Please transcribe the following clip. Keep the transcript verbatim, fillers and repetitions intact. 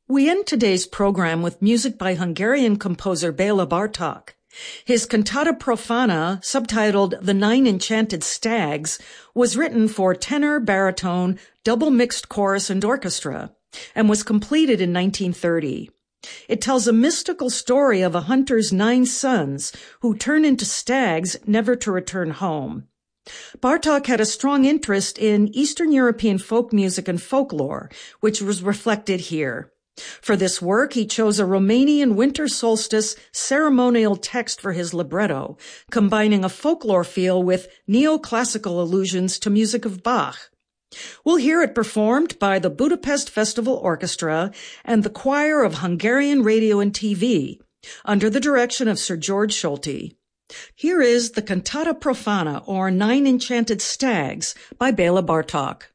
We end today's program with music by Hungarian composer Béla Bartók. His Cantata Profana, subtitled The Nine Enchanted Stags, was written for tenor, baritone, double mixed chorus and orchestra, and was completed in nineteen thirty. It tells a mystical story of a hunter's nine sons who turn into stags never to return home. Bartók had a strong interest in Eastern European folk music and folklore, which was reflected here. For this work, he chose a Romanian winter solstice ceremonial text for his libretto, combining a folklore feel with neoclassical allusions to music of Bach. We'll hear it performed by the Budapest Festival Orchestra and the Choir of Hungarian Radio and T V, under the direction of Sir George Solti. Here is the Cantata Profana, or Nine Enchanted Stags, by Béla Bartók.